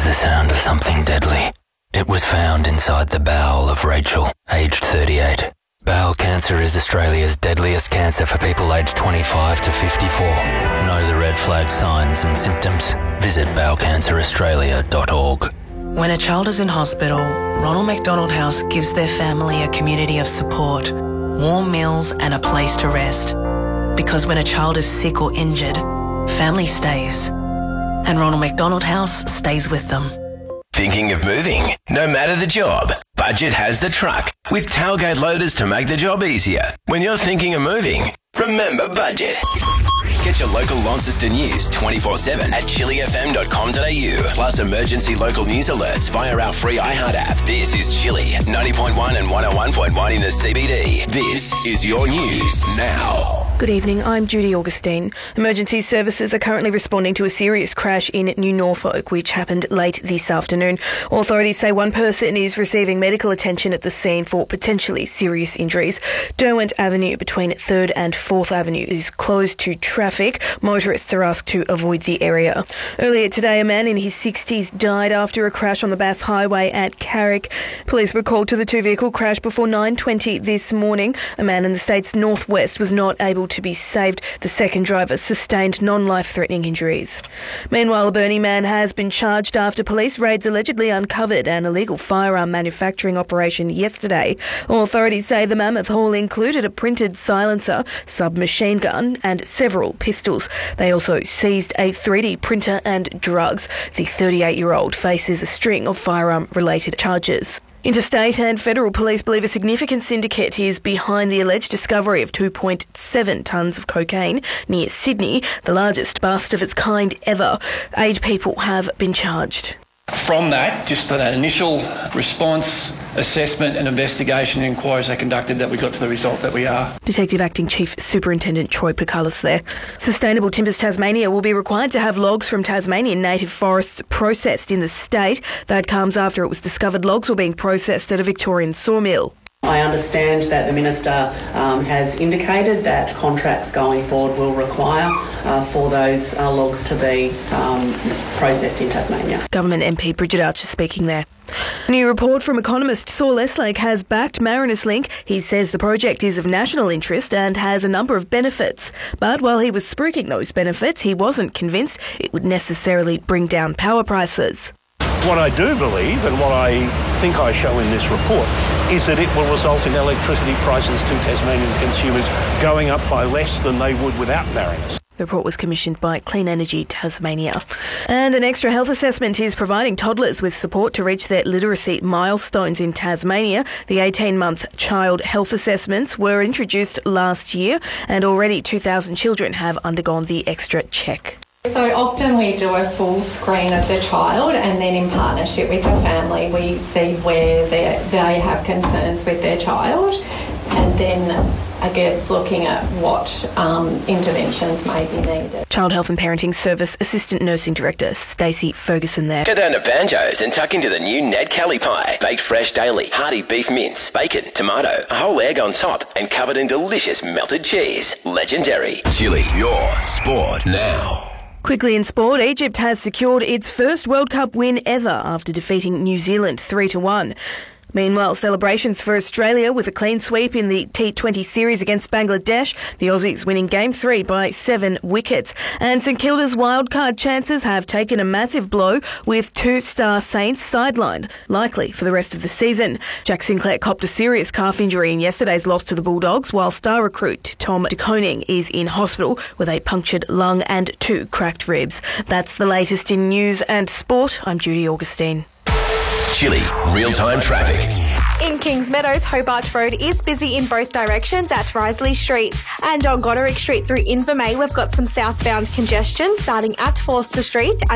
the sound of something deadly. It was found inside the bowel of Rachel, aged 38. Bowel cancer is Australia's deadliest cancer for people aged 25 to 54. Know the red flag signs and symptoms? Visit bowelcanceraustralia.org. When a child is in hospital, Ronald McDonald House gives their family a community of support, warm meals and a place to rest. Because when a child is sick or injured, family stays. And Ronald McDonald House stays with them. Thinking of moving? No matter the job, Budget has the truck with tailgate loaders to make the job easier. When you're thinking of moving, remember Budget. Get your local Launceston news 24/7 at chillyfm.com.au. Plus emergency local news alerts via our free iHeart app. This is Chilly 90.1 and 101.1 in the CBD. This is your news now. Good evening, I'm Judy Augustine. Emergency services are currently responding to a serious crash in New Norfolk, which happened late this afternoon. Authorities say one person is receiving medical attention at the scene for potentially serious injuries. Derwent Avenue between 3rd and 4th Avenue is closed to traffic. Motorists are asked to avoid the area. Earlier today, a man in his 60s died after a crash on the Bass Highway at Carrick. Police were called to the two-vehicle crash before 9:20 this morning. A man in the state's northwest was not able to be saved. The second driver sustained non-life-threatening injuries. Meanwhile, a Burnie man has been charged after police raids allegedly uncovered an illegal firearm manufacturing operation yesterday. Authorities say the mammoth haul included a printed silencer, submachine gun and several pistols. They also seized a 3D printer and drugs. The 38-year-old faces a string of firearm-related charges. Interstate and federal police believe a significant syndicate is behind the alleged discovery of 2.7 tonnes of cocaine near Sydney, the largest bust of its kind ever. 8 people have been charged. From that, just an initial response, assessment and investigation inquiries are conducted that we got to the result that we are. Detective Acting Chief Superintendent Troy Picalis there. Sustainable Timbers Tasmania will be required to have logs from Tasmanian native forests processed in the state. That comes after it was discovered logs were being processed at a Victorian sawmill. I understand that the Minister has indicated that contracts going forward will require for those logs to be processed in Tasmania. Government MP Bridget Archer speaking there. A new report from economist Saul Eslake has backed Marinus Link. He says the project is of national interest and has a number of benefits. But while he was spruiking those benefits, he wasn't convinced it would necessarily bring down power prices. What I do believe, and what I think I show in this report, is that it will result in electricity prices to Tasmanian consumers going up by less than they would without Marinus. The report was commissioned by Clean Energy Tasmania. And an extra health assessment is providing toddlers with support to reach their literacy milestones in Tasmania. The 18-month child health assessments were introduced last year, and already 2,000 children have undergone the extra check. So often we do a full screen of the child, and then in partnership with the family we see where they have concerns with their child, and then I guess looking at what interventions may be needed. Child Health and Parenting Service Assistant Nursing Director Stacey Ferguson there. Go down to Banjo's and tuck into the new Ned Kelly pie. Baked fresh daily, hearty beef mince, bacon, tomato, a whole egg on top and covered in delicious melted cheese. Legendary. Chilly, your sport now. Quickly in sport, Egypt has secured its first World Cup win ever after defeating New Zealand 3-1. Meanwhile, celebrations for Australia with a clean sweep in the T20 series against Bangladesh, the Aussies winning Game 3 by 7 wickets. And St Kilda's wildcard chances have taken a massive blow with 2-star Saints sidelined, likely for the rest of the season. Jack Sinclair copped a serious calf injury in yesterday's loss to the Bulldogs, while star recruit Tom de Koning is in hospital with a punctured lung and 2 cracked ribs. That's the latest in news and sport. I'm Judy Augustine. Chilly, real-time traffic. In Kings Meadows, Hobart Road is busy in both directions at Risley Street. And on Goderick Street through Invermay, we've got some southbound congestion starting at Forster Street.